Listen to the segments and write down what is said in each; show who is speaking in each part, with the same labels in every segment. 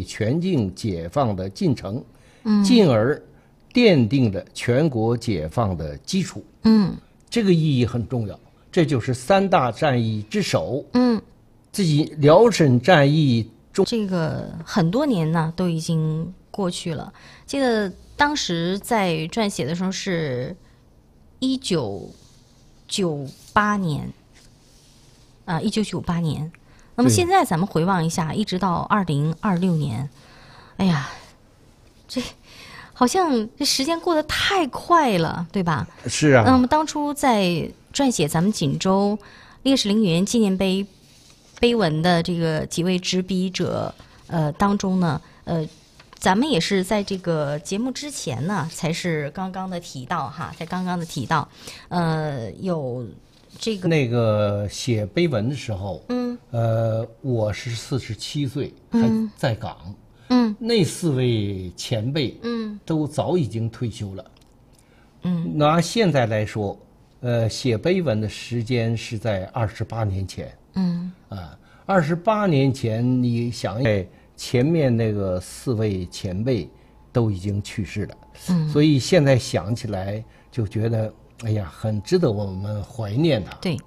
Speaker 1: 北全境解放的进程，进而奠定了全国解放的基础。这个意义很重要，这就是3大战役之首。自己辽沈战役中，
Speaker 2: 这个很多年呢都已经过去了。记得当时在撰写的时候是1998年，1998年。那么现在咱们回望一下，一直到2026年，哎呀，这好像这时间过得太快了，对吧？
Speaker 1: 是啊。
Speaker 2: 那么当初在撰写咱们锦州烈士陵园纪念碑碑文的这个几位执笔者当中呢，咱们也是在这个节目之前呢，才是刚刚的提到哈，才刚刚的提到，有这个
Speaker 1: 那个写碑文的时候，我是47岁，还在岗，那4位前辈，都早已经退休了，拿现在来说，写碑文的时间是在28年前，28年前，你想，前面那个4位前辈都已经去世了，所以现在想起来就觉得，哎呀，很值得我们怀念他。
Speaker 2: 对，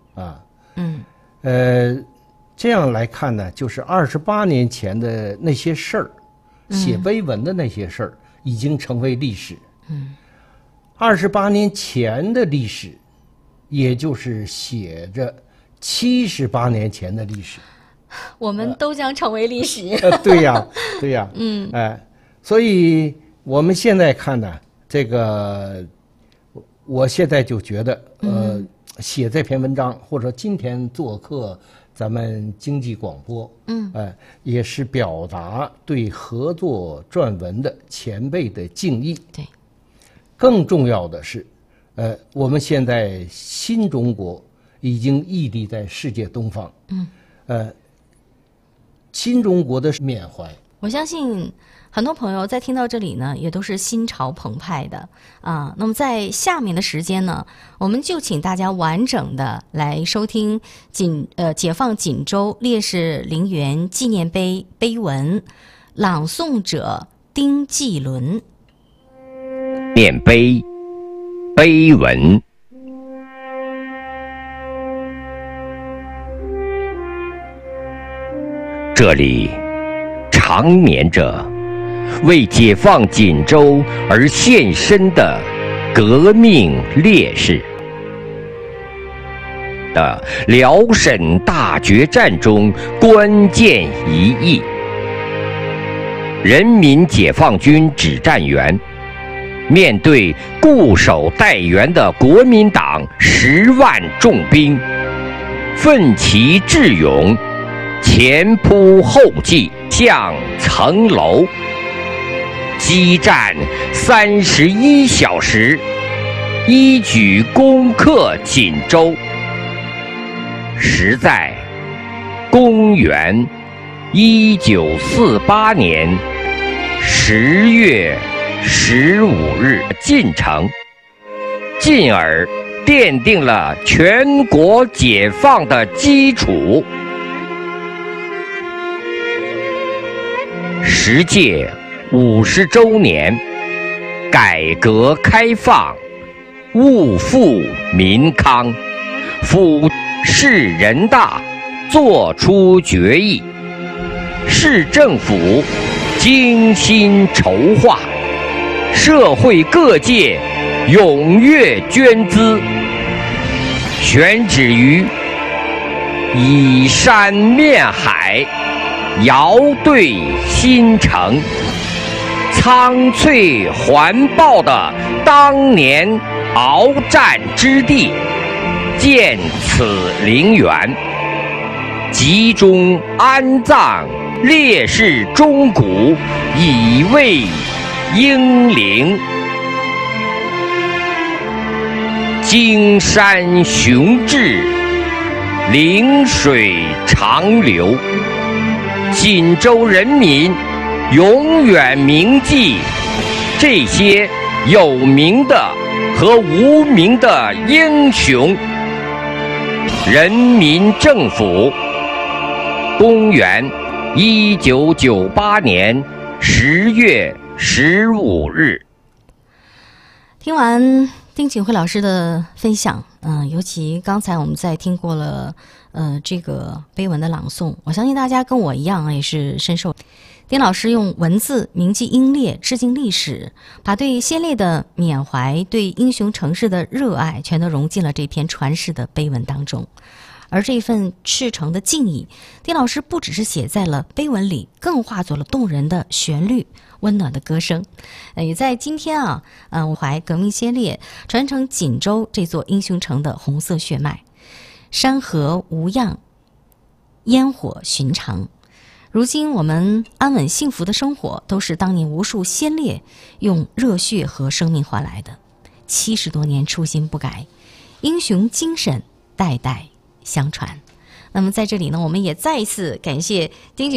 Speaker 1: 这样来看呢，就是28年前的那些事儿，写碑文的那些事儿，已经成为历史。28年前的历史，也就是写着78年前的历史，
Speaker 2: 我们都将成为历史。
Speaker 1: 对呀，对呀，所以我们现在看呢，这个，我现在就觉得，写这篇文章，或者今天做客咱们经济广播，也是表达对合作撰文的前辈的敬意。
Speaker 2: 对，
Speaker 1: 更重要的是，我们现在新中国已经屹立在世界东方，新中国的缅怀，
Speaker 2: 我相信很多朋友在听到这里呢，也都是心潮澎湃的啊。那么在下面的时间呢，我们就请大家完整的来收听解放锦州烈士陵园纪念碑碑文，朗诵者丁继伦。
Speaker 3: 念碑碑文。这里长眠着为解放锦州而献身的革命烈士的辽沈大决战中关键一役，人民解放军指战员面对固守待援的国民党10万重兵，奋起智勇，前仆后继向层楼，激战31小时，一举攻克锦州。时在公元1948年10月15日进城，进而奠定了全国解放的基础。10届50周年，改革开放，物富民康，赴市人大作出决议，市政府精心筹划，社会各界踊跃捐资，选址于以山面海，遥对新城，苍翠环抱的当年鏖战之地，建此陵园，集中安葬烈士钟骨，以慰英灵。金山雄峙，陵水长流，锦州人民永远铭记这些有名的和无名的英雄。人民政府，公元 1998年10月15日。
Speaker 2: 听完丁锦惠老师的分享，尤其刚才我们在听过了这个碑文的朗诵，我相信大家跟我一样也是深受。丁老师用文字铭记英烈，致敬历史，把对先烈的缅怀、对英雄城市的热爱全都融进了这篇传世的碑文当中。而这份赤诚的敬意，丁老师不只是写在了碑文里，更化作了动人的旋律、温暖的歌声。也在今天我怀革命先烈，传承锦州这座英雄城的红色血脉。山河无恙，烟火寻常。如今我们安稳幸福的生活，都是当年无数先烈用热血和生命换来的。70多年初心不改，英雄精神代代相传。那么在这里呢，我们也再一次感谢丁